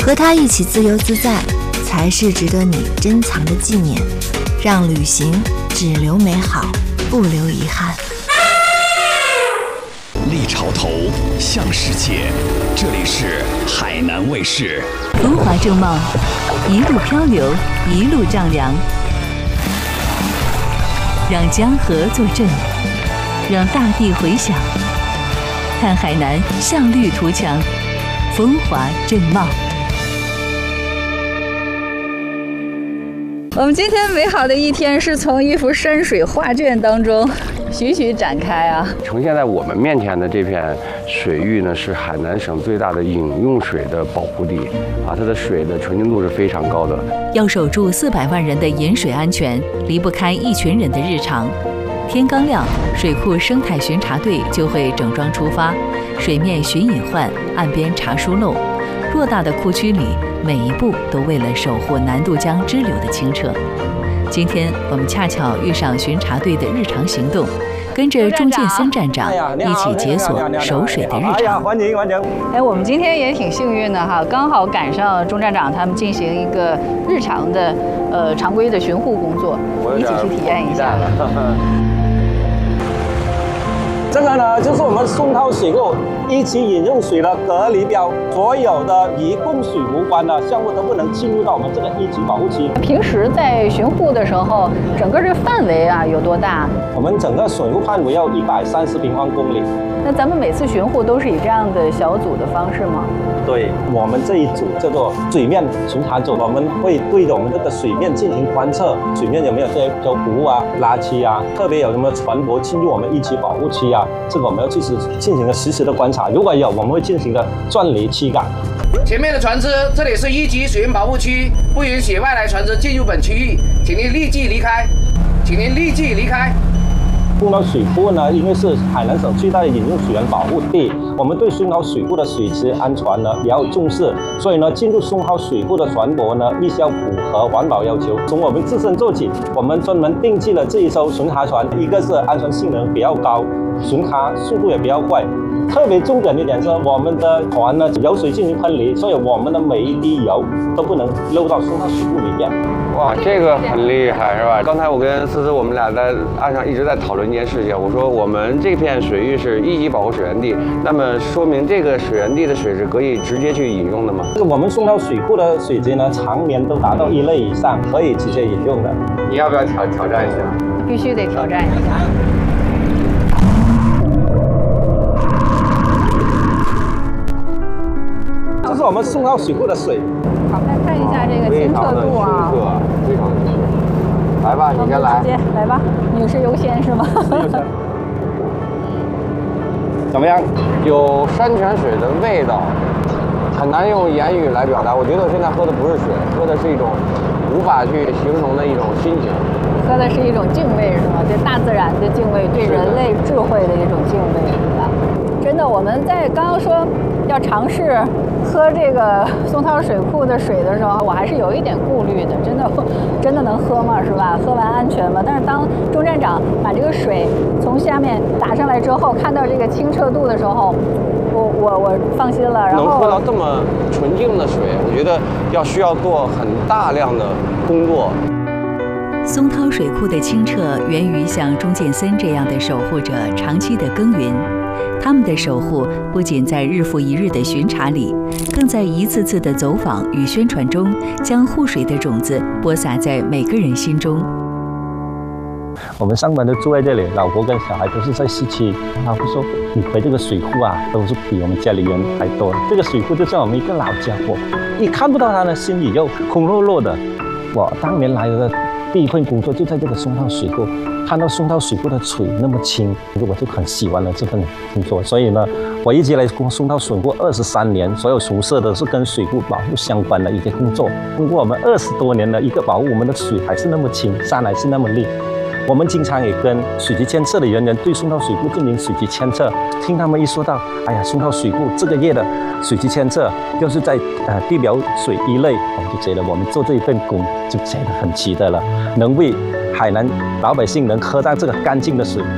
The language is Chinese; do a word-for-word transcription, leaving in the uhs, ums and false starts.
和他一起自由自在，才是值得你珍藏的纪念。让旅行只留美好，不留遗憾。 立潮头，向世界。这里是海南卫视。 风华正茂，一路漂流，一路丈量。让江河作证，让大地回响。看海南向绿图强，风华正茂。 我们今天美好的一天是从一幅山水画卷当中徐徐展开啊！ 呈现在我们面前的这片水域呢，是海南省最大的饮用水的保护地啊，它的水的纯净度是非常高的。 要守住四百万人的饮水安全，离不开一群人的日常。天刚亮，水库生态巡查队就会整装出发，水面寻隐患，岸边查疏漏。偌大的库区里，每一步都为了守护南渡江支流的清澈。今天我们恰巧遇上巡查队的日常行动，跟着钟建森站长一起解锁守水的日常。 欢迎欢迎！哎，我们今天也挺幸运的哈，刚好赶上钟站长他们进行一个日常的呃常规的巡护工作，一起去体验一下。 这个呢，就是我们松涛水库一级饮用水的隔离标，所有的与供水无关的项目都不能进入到我们这个一级保护区。 平时在巡护的时候，整个这个范围啊有多大？ 我们整个水库范围要一百三十平方公里。 那咱们每次巡护都是以这样的小组的方式吗？ 对，我们这一组叫做水面巡查组，我们会对着我们这个水面进行观测，水面有没有这些就污啊、垃圾啊，特别有什么船舶进入我们一级保护区啊，这个我们要去进行个实时的观察。如果有，我们会进行个钻离驱赶。 前面的船只，这里是一级水源保护区，不允许外来船只进入本区域，请您立即离开，请您立即离开。 松涛水库呢，因为是海南省最大的饮用水源保护地，我们对松涛水库的水质安全呢比较重视，所以呢，进入松涛水库的船舶呢，必须要符合环保要求。从我们自身做起，我们专门定制了这一艘巡查船，一个是安全性能比较高，巡查速度也比较快。特别重点一点是，我们的船呢油水进行喷离，所以我们的每一滴油都不能漏到松涛水库里面。 哇，这个很厉害是吧？刚才我跟思思我们俩在岸上一直在讨论一件事情，我说我们这片水域是一级保护水源地，那么说明这个水源地的水是可以直接去饮用的吗？ 这个我们松涛水库的水质呢，常年都达到一类以上，可以直接饮用的。 你要不要挑挑战一下？ 必须得挑战一下。 这是我们松涛水库的水。 好，来看一下这个清澈度啊， 非常清澈。来吧，你先来。 直接来吧，女士优先是吗？ 怎么样？ 有山泉水的味道，很难用言语来表达。我觉得我现在喝的不是水，喝的是一种无法去形容的一种心情。 喝的是一种敬畏，是吗？对大自然的敬畏，对人类智慧的一种敬畏，是吧？真的，我们在刚刚说要尝试喝这个松涛水库的水的时候，我还是有一点顾虑的。真的，真的能喝吗？是吧？喝完安全吗？但是当钟站长把这个水从下面打上来之后，看到这个清澈度的时候，我我我放心了。然后能喝到这么纯净的水，我觉得要需要做很大量的工作。 松涛水库的清澈源于像钟建森这样的守护者长期的耕耘。他们的守护不仅在日复一日的巡查里，更在一次次的走访与宣传中，将护水的种子播撒在每个人心中。 我们上班都住在这里，老婆跟小孩都是在市区。老婆说：“你回这个水库啊，都是比我们家里人还多。这个水库就像我们一个老家伙，一看不到它呢，心里又空落落的。”我当年来的第一份工作就在这个松涛水库。看到松涛水库的水那么清，我就很喜欢了这份工作。所以呢，我一直来松涛水库二十三年，所有从事的是跟水库保护相关的一些工作。通过我们二十多年的一个保护，我们的水还是那么清，山还是那么绿。我们经常也跟水局监测的人员对松涛水库进行水局监测，听他们一说到，哎呀，松涛水库这个月的水局监测就是在呃地表水一类，我们就觉得我们做这一份工就觉得很值得了，能为海南老百姓能喝到这个干净的水。